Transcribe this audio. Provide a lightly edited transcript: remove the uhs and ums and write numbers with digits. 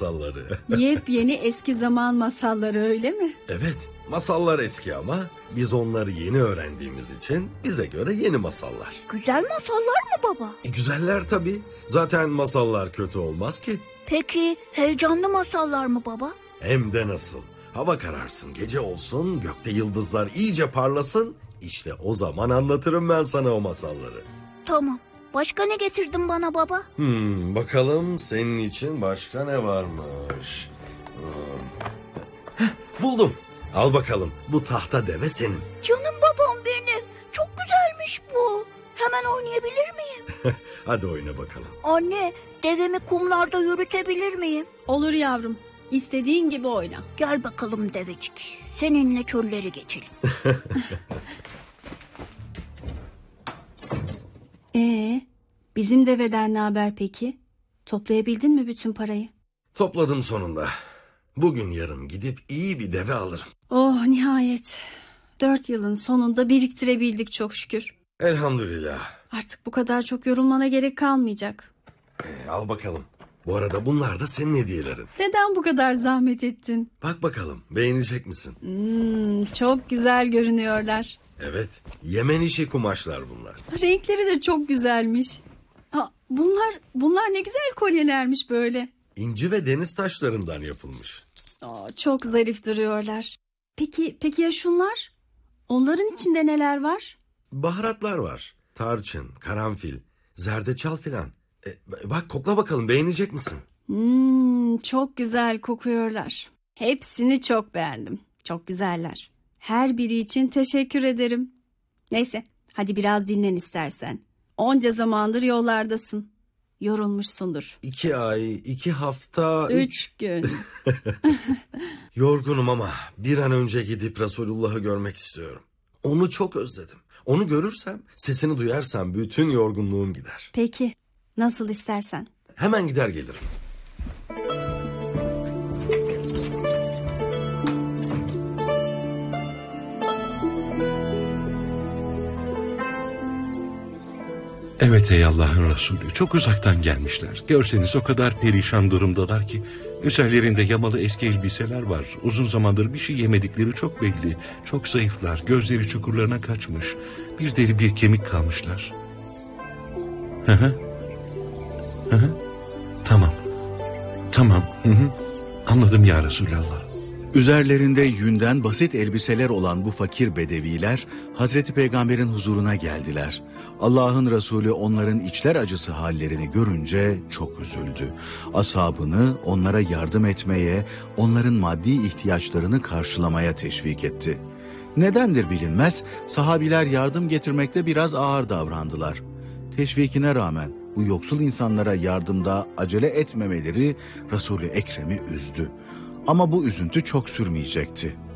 masalları. Yepyeni eski zaman masalları, öyle mi? Evet, masallar eski ama biz onları yeni öğrendiğimiz için bize göre yeni masallar. Güzel masallar mı baba? Güzeller tabii. Zaten masallar kötü olmaz ki. Peki heyecanlı masallar mı baba? Hem de nasıl. Hava kararsın, gece olsun, gökte yıldızlar iyice parlasın. İşte o zaman anlatırım ben sana o masalları. Tamam. Başka ne getirdin bana baba? Bakalım senin için başka ne varmış? Buldum. Al bakalım. Bu tahta deve senin. Canım babam benim. Çok güzelmiş bu. Hemen oynayabilir miyim? Hadi oyna bakalım. Anne, devemi kumlarda yürütebilir miyim? Olur yavrum. İstediğin gibi oyna. Gel bakalım devecik. Seninle çölleri geçelim. Bizim deveden ne haber peki? Toplayabildin mi bütün parayı? Topladım sonunda. Bugün yarın gidip iyi bir deve alırım. Oh, nihayet. 4 yılın sonunda biriktirebildik çok şükür. Elhamdülillah. Artık bu kadar çok yorulmana gerek kalmayacak. Al bakalım. Bu arada bunlar da senin hediyelerin. Neden bu kadar zahmet ettin? Bak bakalım, beğenecek misin? Çok güzel görünüyorlar. Evet, Yemen işi kumaşlar bunlar. Renkleri de çok güzelmiş. Bunlar ne güzel kolyelermiş böyle. İnci ve deniz taşlarından yapılmış. Çok zarif duruyorlar. Peki ya şunlar? Onların içinde neler var? Baharatlar var. Tarçın, karanfil, zerdeçal filan. Bak kokla bakalım, beğenecek misin? Çok güzel kokuyorlar. Hepsini çok beğendim. Çok güzeller. Her biri için teşekkür ederim. Neyse, hadi biraz dinlen istersen. Onca zamandır yollardasın. Yorulmuşsundur. 2 ay, 2 hafta... 3 gün. Yorgunum ama bir an önce gidip Resulullah'ı görmek istiyorum. Onu çok özledim. Onu görürsem, sesini duyarsam bütün yorgunluğum gider. Peki, nasıl istersen. Hemen gider gelirim. Evet ey Allah'ın Resulü, çok uzaktan gelmişler. Görseniz o kadar perişan durumdalar ki. Üzerlerinde yamalı eski elbiseler var. Uzun zamandır bir şey yemedikleri çok belli. Çok zayıflar, gözleri çukurlarına kaçmış. Bir deri bir kemik kalmışlar. Tamam. Anladım ya Resulallah. Üzerlerinde yünden basit elbiseler olan bu fakir bedeviler Hazreti Peygamber'in huzuruna geldiler. Allah'ın Resulü onların içler acısı hallerini görünce çok üzüldü. Ashabını onlara yardım etmeye, onların maddi ihtiyaçlarını karşılamaya teşvik etti. Nedendir bilinmez, sahabiler yardım getirmekte biraz ağır davrandılar. Teşvikine rağmen bu yoksul insanlara yardımda acele etmemeleri Resul-i Ekrem'i üzdü. Ama bu üzüntü çok sürmeyecekti.